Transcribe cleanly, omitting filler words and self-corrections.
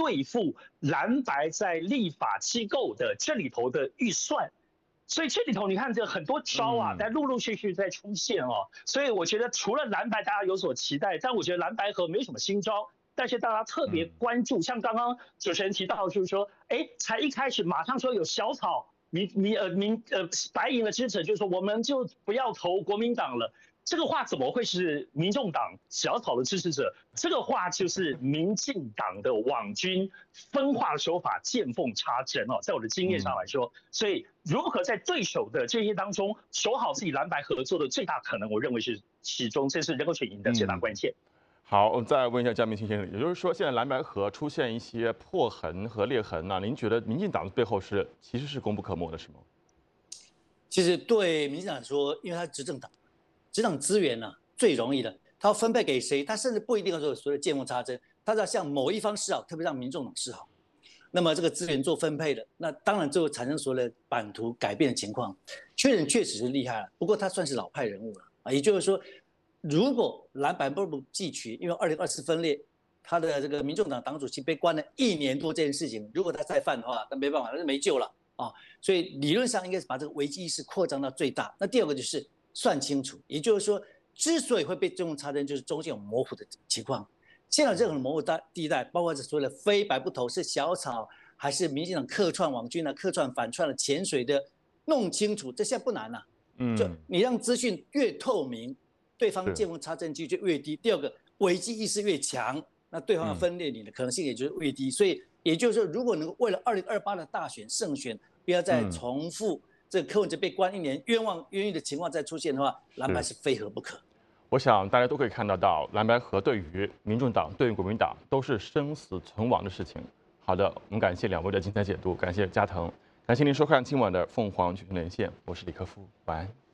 对付蓝白在立法机构的这里头的预算。所以这里头你看，这很多招啊，在陆陆续续在出现哦。所以我觉得除了蓝白大家有所期待，但我觉得蓝白合没什么新招，但是大家特别关注，像刚刚主持人提到，就是说，才一开始马上说有小草白营的支持，就是说我们就不要投国民党了。这个话怎么会是民众党小草的支持者？这个话就是民进党的网军分化的手法见缝插针哦，在我的经验上来说，所以如何在对手的这些当中守好自己蓝白合作的最大可能，我认为是其中这是人工选赢的最大关键。 好，我们再问一下江明清先生，也就是说，现在蓝白合出现一些破痕和裂痕呢，您觉得民进党的背后其实是功不可没的，是吗？ 其实对民进党来说，因为他执政党。执掌资源呢最容易的，他要分配给谁，他甚至不一定要说所谓的见缝插针，他要向某一方示好，特别让民众党示好。那么这个资源做分配的，那当然就会产生所谓的版图改变的情况。确认确实是厉害了，不过他算是老派人物了啊，也就是说，如果蓝白不汲取，因为2024分裂，他的这个民众党党主席被关了1年多这件事情，如果他再犯的话，那没办法，那就没救了啊。所以理论上应该是把这个危机意识扩张到最大。那第二个就是算清楚，也就是说，之所以会被中共插针，就是中间有模糊的情况。现在有任何模糊地带，包括所谓的非白不投是小草，还是民进党客串网军啊、客串反串的潜水的，弄清楚，这现在不难啊。就你让资讯越透明，对方见缝插针几率就越低。第二个，危机意识越强，那对方要分裂你的可能性也就是越低。所以也就是说，如果能够为了2028的大选胜选，不要再重复。这个柯文哲被关1年冤枉冤狱的情况再出现的话，蓝白是非合不可。 我想大家都可以看得到，蓝白合对于民众党、对于国民党都是生死存亡的事情。好的，我们感谢2位的精彩解读，感谢加藤，感谢您收看今晚的凤凰举行连线，我是李克夫，晚安。